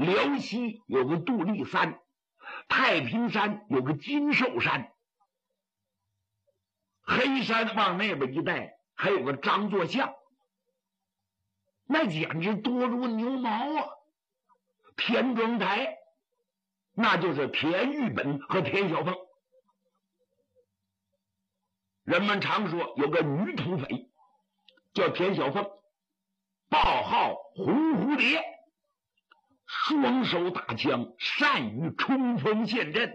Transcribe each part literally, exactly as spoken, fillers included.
辽西有个杜立山，太平山有个金寿山，黑山往那边一带还有个张作相，那简直多如牛毛啊！田庄台那就是田玉本和田小凤。人们常说有个女土匪叫田小凤，报号红蝴蝶，双手打枪，善于冲锋陷阵，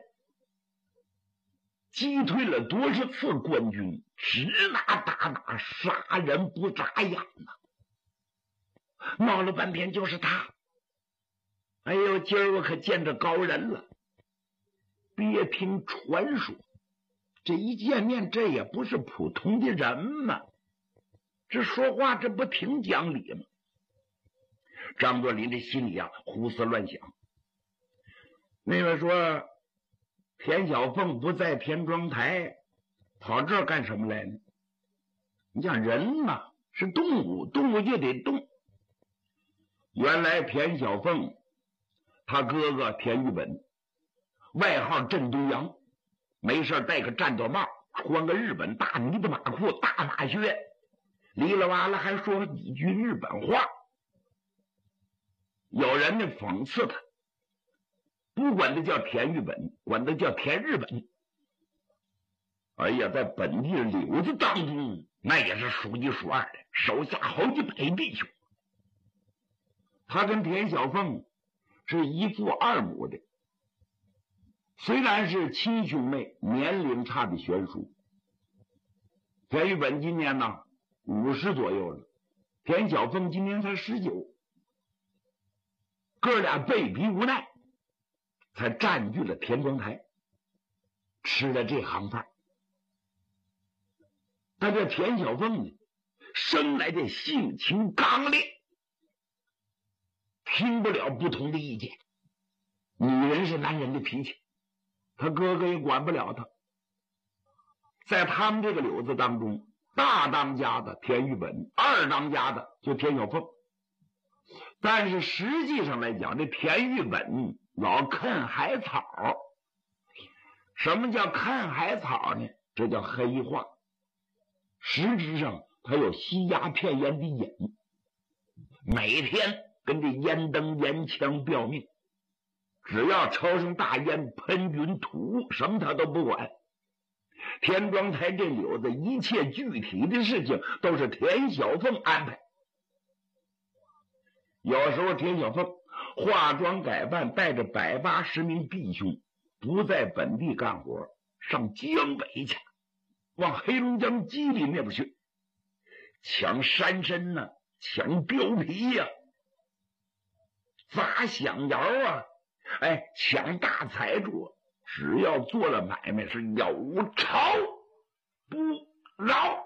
击退了多少次官军，直拿打打，杀人不眨眼呐！闹了半天就是他。哎呦，今儿我可见着高人了。别听传说，这一见面，这也不是普通的人嘛，这说话这不挺讲理吗？张作霖这心里啊胡思乱想。那个说田小凤不在田庄台，跑这儿干什么来呢？你讲人嘛是动物，动物就得动。原来田小凤他哥哥田玉本，外号镇东阳，没事戴个战斗帽，穿个日本大呢子马裤、大马靴，哩啦哇啦还说几句日本话。有人呢讽刺他，不管他叫田玉本，管他叫田日本。哎呀，在本地柳子当中，那也是数一数二的，手下好几百弟兄。他跟田小凤是一父二母的，虽然是亲兄妹，年龄差的悬殊。田玉本今年呢五十左右了，田小凤今年才十九，哥俩被逼无奈，才占据了田庄台，吃了这行饭。但这田小凤呢，生来的性情刚烈，听不了不同的意见。女人是男人的脾气，他哥哥也管不了他。在他们这个柳子当中，大当家的田玉本，二当家的就田小凤。但是实际上来讲，这田玉本老啃海草。什么叫啃海草呢？这叫黑话。实质上他有吸鸦片烟的瘾，每天跟这烟灯烟枪吊命，只要抽上大烟喷云吐雾，什么他都不管。田庄台这柳子一切具体的事情都是田小凤安排。有时候田小凤化妆改扮，带着百八十名弟兄不在本地干活，上江北去，往黑龙江鸡里那边去，抢山参呢、啊，抢貂皮呀、啊，砸响窑啊，哎，抢大财主，只要做了买卖是有仇不饶。